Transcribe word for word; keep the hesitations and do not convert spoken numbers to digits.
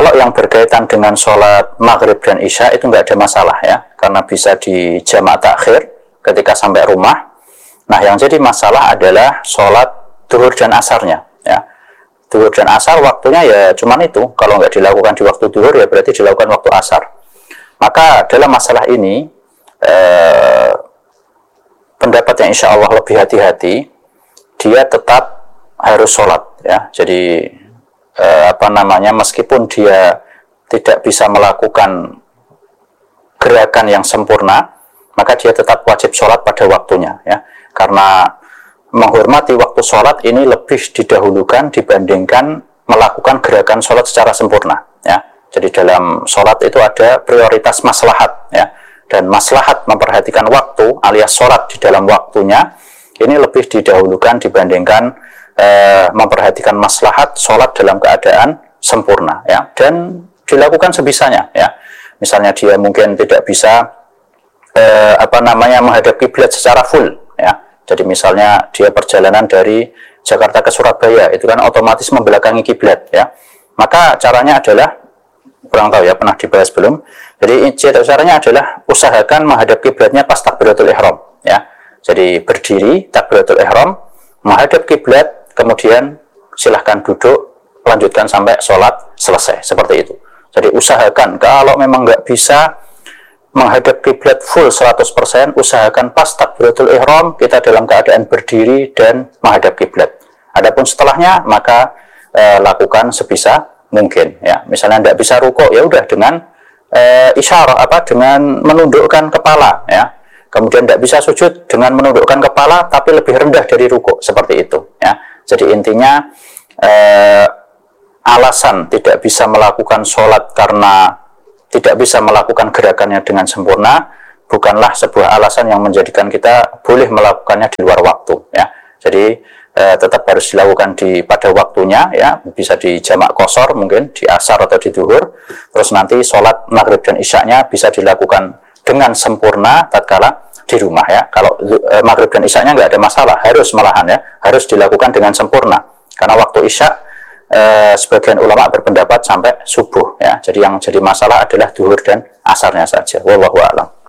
kalau yang berkaitan dengan sholat maghrib dan isya itu nggak ada masalah ya, karena bisa dijamak takhir ketika sampai rumah. Nah, yang jadi masalah adalah sholat duhur dan asarnya ya. Duhur dan asar waktunya ya cuman itu, kalau nggak dilakukan di waktu duhur ya berarti dilakukan waktu asar. Maka dalam masalah ini eh, pendapat yang insya Allah lebih hati-hati, dia tetap harus sholat ya. Jadi eh, apa namanya, meskipun dia tidak bisa melakukan gerakan yang sempurna, maka dia tetap wajib sholat pada waktunya ya. Karena menghormati waktu sholat ini lebih didahulukan dibandingkan melakukan gerakan sholat secara sempurna ya. Jadi dalam sholat itu ada prioritas maslahat ya, dan maslahat memperhatikan waktu alias sholat di dalam waktunya ini lebih didahulukan dibandingkan eh, memperhatikan maslahat sholat dalam keadaan sempurna ya, dan dilakukan sebisanya ya. Misalnya dia mungkin tidak bisa eh, apa namanya menghadap kiblat secara full ya. Jadi misalnya dia perjalanan dari Jakarta ke Surabaya, itu kan otomatis membelakangi kiblat ya. Maka caranya adalah, kurang tahu ya, pernah dibahas belum. Jadi caranya adalah usahakan menghadap kiblatnya pas takbiratul ihram ya. Jadi berdiri takbiratul ihram, menghadap kiblat, kemudian silahkan duduk, lanjutkan sampai sholat selesai, seperti itu. Jadi usahakan kalau memang nggak bisa menghadap kiblat full seratus persen, usahakan pas takbiratul ihram kita dalam keadaan berdiri dan menghadap kiblat. Adapun setelahnya maka e, lakukan sebisa mungkin ya. Misalnya tidak bisa rukuk, ya udah dengan e, isyarah apa dengan menundukkan kepala ya. Kemudian tidak bisa sujud dengan menundukkan kepala tapi lebih rendah dari rukuk, seperti itu ya. Jadi intinya e, alasan tidak bisa melakukan sholat karena tidak bisa melakukan gerakannya dengan sempurna bukanlah sebuah alasan yang menjadikan kita boleh melakukannya di luar waktu ya. Jadi eh, tetap harus dilakukan di pada waktunya ya, bisa di jamak qashar mungkin di asar atau di duhur. Terus nanti sholat maghrib dan isyanya bisa dilakukan dengan sempurna tatkala di rumah ya. Kalau eh, maghrib dan isyanya nggak ada masalah, harus malahan ya, harus dilakukan dengan sempurna karena waktu isya Eh, sebagian ulama berpendapat sampai subuh ya. Jadi yang jadi masalah adalah duhur dan asarnya saja. Wallahu a'lam.